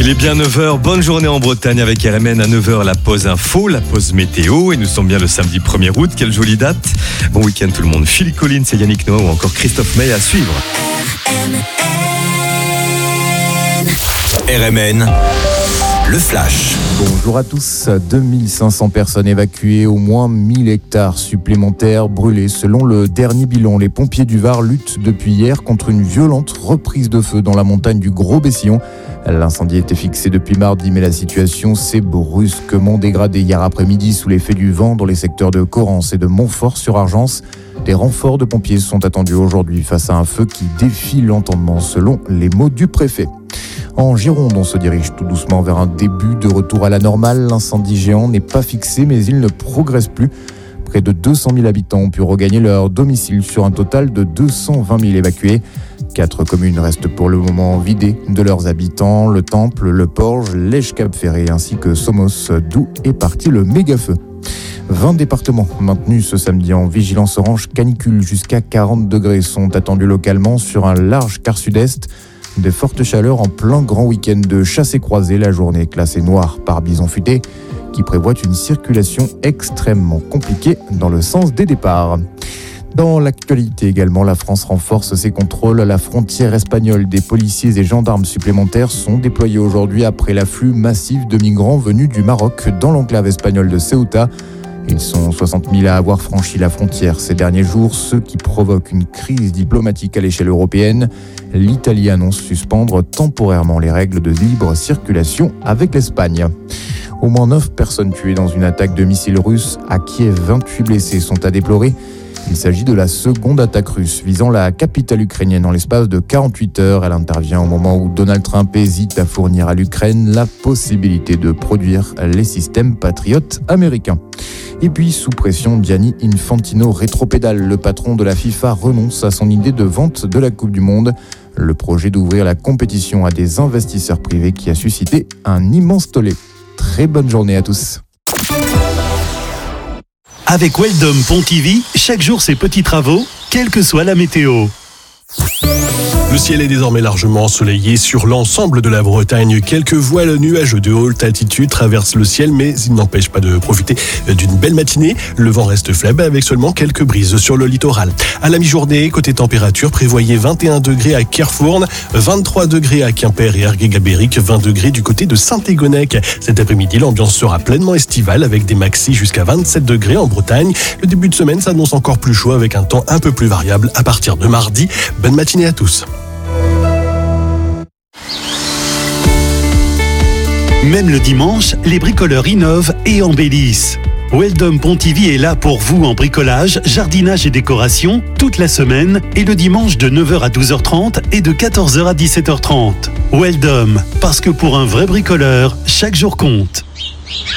Il est bien 9h, bonne journée en Bretagne avec RMN. À 9h, la pause info, la pause météo. Et nous sommes bien le samedi 1er août, quelle jolie date. Bon week-end tout le monde. Phil Collins et Yannick Noah ou encore Christophe May à suivre. RMN, le flash. Bonjour à tous. 2500 personnes évacuées, au moins 1000 hectares supplémentaires brûlés. Selon le dernier bilan, les pompiers du Var luttent depuis hier contre une violente reprise de feu dans la montagne du Gros-Bessillon. L'incendie était fixé depuis mardi, mais la situation s'est brusquement dégradée hier après-midi sous l'effet du vent dans les secteurs de Corrence et de Montfort-sur-Argence. Des renforts de pompiers sont attendus aujourd'hui face à un feu qui défie l'entendement, selon les mots du préfet. En Gironde, on se dirige tout doucement vers un début de retour à la normale. L'incendie géant n'est pas fixé, mais il ne progresse plus. Près de 200 000 habitants ont pu regagner leur domicile sur un total de 220 000 évacués. 4 communes restent pour le moment vidées de leurs habitants. Le Temple, le Porge, l'Èche-Cap-Ferré ainsi que Somos, d'où est parti le méga-feu. 20 départements maintenus ce samedi en vigilance orange canicule. Jusqu'à 40 degrés sont attendus localement sur un large quart sud-est. Des fortes chaleurs en plein grand week-end de chassé-croisé. La journée classée noire par Bison Futé qui prévoit une circulation extrêmement compliquée dans le sens des départs. Dans l'actualité également, la France renforce ses contrôles à la frontière espagnole. Des policiers et gendarmes supplémentaires sont déployés aujourd'hui après l'afflux massif de migrants venus du Maroc dans l'enclave espagnole de Ceuta. Ils sont 60 000 à avoir franchi la frontière ces derniers jours, ce qui provoque une crise diplomatique à l'échelle européenne. L'Italie annonce suspendre temporairement les règles de libre circulation avec l'Espagne. Au moins 9 personnes tuées dans une attaque de missiles russes à Kiev, 28 blessés sont à déplorer. Il s'agit de la seconde attaque russe visant la capitale ukrainienne en l'espace de 48 heures. Elle intervient au moment où Donald Trump hésite à fournir à l'Ukraine la possibilité de produire les systèmes patriotes américains. Et puis, sous pression, Gianni Infantino rétropédale. Le patron de la FIFA renonce à son idée de vente de la Coupe du Monde. Le projet d'ouvrir la compétition à des investisseurs privés qui a suscité un immense tollé. Très bonne journée à tous. Avec Weldom Pontivy, chaque jour ses petits travaux, quelle que soit la météo. Le ciel est désormais largement ensoleillé sur l'ensemble de la Bretagne. Quelques voiles nuageux de haute altitude traversent le ciel, mais ils n'empêchent pas de profiter d'une belle matinée. Le vent reste faible avec seulement quelques brises sur le littoral. À la mi-journée, côté température, prévoyez 21 degrés à Kerfourne, 23 degrés à Quimper et Ergué-Gabéric, 20 degrés du côté de Saint-Égonec. Cet après-midi, l'ambiance sera pleinement estivale avec des maxis jusqu'à 27 degrés en Bretagne. Le début de semaine s'annonce encore plus chaud avec un temps un peu plus variable à partir de mardi. Bonne matinée à tous. Même le dimanche, les bricoleurs innovent et embellissent. Weldom Pontivy est là pour vous en bricolage, jardinage et décoration toute la semaine et le dimanche de 9h à 12h30 et de 14h à 17h30. Weldom, parce que pour un vrai bricoleur, chaque jour compte.